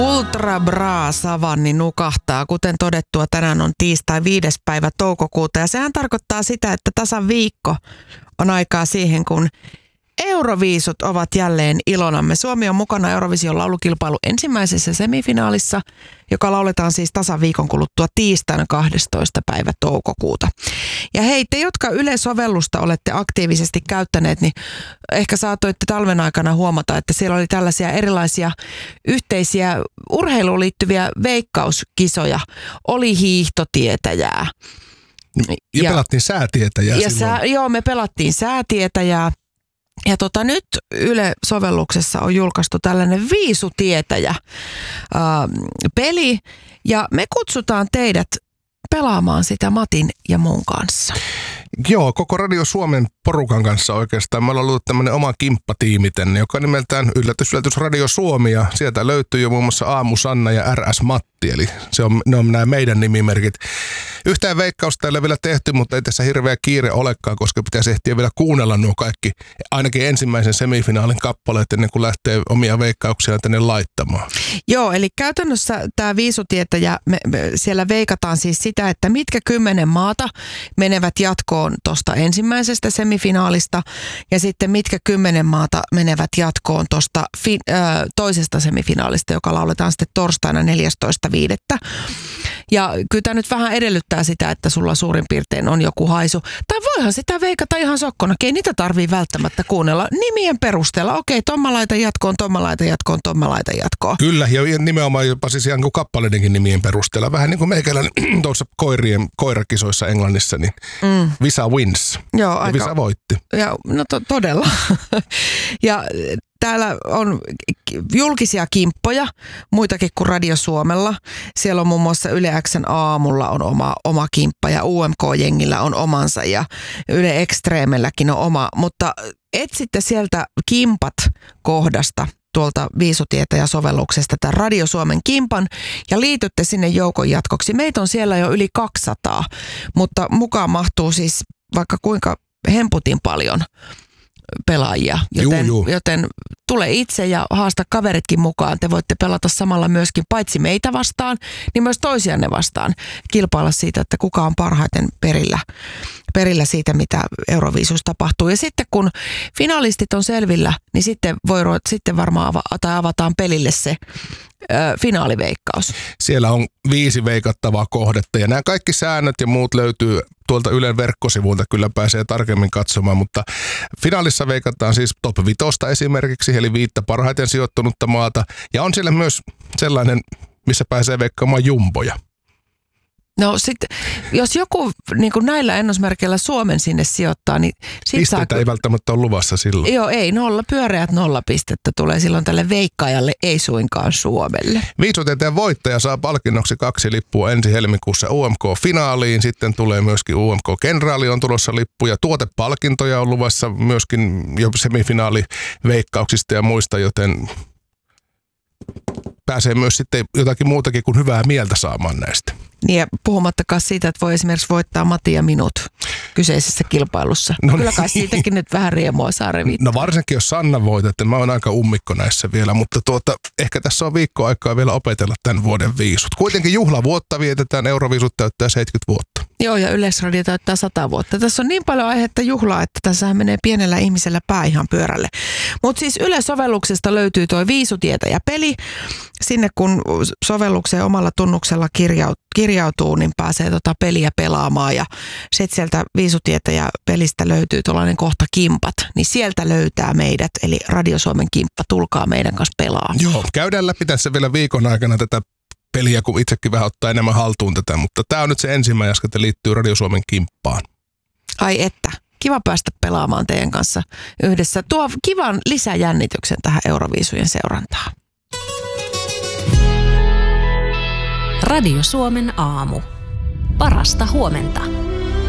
Ultra Bra Savanni nukahtaa. Kuten todettua, tänään on tiistai 5. päivä toukokuuta ja sehän tarkoittaa sitä, että tasan viikko on aikaa siihen, kun Euroviisut ovat jälleen ilonamme. Suomi on mukana Eurovision laulukilpailu ensimmäisessä semifinaalissa, joka lauletaan siis tasan viikon kuluttua tiistaina 12. päivä toukokuuta. Ja hei, te, jotka Yle-sovellusta olette aktiivisesti käyttäneet, niin ehkä saatoitte talven aikana huomata, että siellä oli tällaisia erilaisia yhteisiä urheiluun liittyviä veikkauskisoja. Oli hiihtotietäjää. Ja pelattiin säätietäjää silloin. Joo, me pelattiin säätietäjää. Ja nyt Yle-sovelluksessa on julkaistu tällainen viisutietäjä peli ja me kutsutaan teidät pelaamaan sitä Matin ja mun kanssa. Joo, koko Radio Suomen porukan kanssa oikeastaan. Me ollaan ollut tämmöinen oma kimppatiimi tänne, joka nimeltään yllätys Radio Suomi ja sieltä löytyy jo muun muassa Aamu Sanna ja RS Matti, eli ne on nämä meidän nimimerkit. Yhtään veikkausta ei ole vielä tehty, mutta ei tässä hirveä kiire olekaan, koska pitäisi ehtiä vielä kuunnella nuo kaikki, ainakin ensimmäisen semifinaalin kappaleet ennen kuin lähtee omia veikkauksia tänne laittamaan. Joo, eli käytännössä tämä viisutietäjä, siellä veikataan siis sitä, että mitkä 10 maata menevät jatkoon tuosta ensimmäisestä semifinaalista ja sitten mitkä 10 maata menevät jatkoon tuosta toisesta semifinaalista, joka lauletaan sitten torstaina 14.5. Ja kyllä tämä nyt vähän edellyttää sitä, että sulla suurin piirtein on joku haisu. Tai voihan sitä veikata ihan sokkonakin. Ei niitä tarvii välttämättä kuunnella nimien perusteella. Okei, tomma laita jatkoon, tomma laita jatkoon, tomma laita jatkoon. Kyllä, ja nimenomaan jopa siis ihan kuin kappaleidenkin nimien perusteella. Vähän niin kuin meikäläinen tuossa koirakisoissa Englannissa, niin Visa wins. Joo, aika. Visa voitti. Ja, no todella. Ja täällä on julkisia kimppoja, muitakin kuin Radio Suomella. Siellä on muun muassa Yle X:n aamulla on oma kimppa ja UMK-jengillä on omansa ja Yle Extremelläkin on oma. Mutta etsitte sieltä kimpat kohdasta tuolta viisutietäjä-sovelluksesta tämän Radio Suomen kimpan ja liitytte sinne joukon jatkoksi. Meitä on siellä jo yli 200, mutta mukaan mahtuu siis vaikka kuinka hemputin paljon pelaajia, joten tule itse ja haasta kaveritkin mukaan. Te voitte pelata samalla myöskin paitsi meitä vastaan, niin myös toisianne vastaan. Kilpailla siitä, että kuka on parhaiten perillä siitä, mitä Euroviisussa tapahtuu. Ja sitten kun finalistit on selvillä, niin sitten varmaan avataan pelille se finaaliveikkaus. Siellä on 5 veikattavaa kohdetta ja nämä kaikki säännöt ja muut löytyy tuolta Ylen verkkosivuilta, kyllä pääsee tarkemmin katsomaan, mutta finaalissa veikataan siis top 5 esimerkiksi, eli 5 parhaiten sijoittunutta maata ja on siellä myös sellainen, missä pääsee veikkaamaan jumboja. No sitten, jos joku niin kuin näillä ennusmerkeillä Suomen sinne sijoittaa, niin pisteitä ei välttämättä ole luvassa silloin. Joo, ei. Pyöreät 0 pistettä tulee silloin tälle veikkaajalle, ei suinkaan Suomelle. Viisutieteen voittaja saa palkinnoksi 2 lippua ensi helmikuussa UMK-finaaliin. Sitten tulee myöskin UMK-kenraali on tulossa lippu ja tuotepalkintoja on luvassa myöskin jo semifinaaliveikkauksista ja muista, joten pääsee myös sitten jotakin muutakin kuin hyvää mieltä saamaan näistä. Niin ja puhumattakaan siitä, että voi esimerkiksi voittaa Matti ja minut kyseisessä kilpailussa. No kyllä kai siitäkin nyt vähän riemua saa revittää. No varsinkin jos Sanna voitat, mä oon aika ummikko näissä vielä, mutta ehkä tässä on viikko aikaa vielä opetella tämän vuoden viisut. Kuitenkin juhlavuotta vietetään, Euroviisut täyttää 70 vuotta. Joo, ja Yleisradio täyttää 100 vuotta. Tässä on niin paljon aihetta juhlaa, että tässä menee pienellä ihmisellä pää ihan pyörälle. Mutta siis Yle-sovelluksesta löytyy tuo viisutietäjä-peli. Sinne kun sovellukseen omalla tunnuksella kirjautuu, niin pääsee peliä pelaamaan. Ja sitten sieltä viisutietäjä-pelistä löytyy tuollainen kohta kimpat. Niin sieltä löytää meidät, eli Radio Suomen kimppa. Tulkaa meidän kanssa pelaamaan. Joo, käydään läpi tässä vielä viikon aikana tätä peliä, kun itsekin vähän ottaa enemmän haltuun tätä, mutta tämä on nyt se ensimmäinen askel, että liittyy Radio Suomen kimppaan. Ai että, kiva päästä pelaamaan teidän kanssa yhdessä. Tuo kivan lisäjännityksen tähän Euroviisujen seurantaan. Radio Suomen aamu. Parasta huomenta.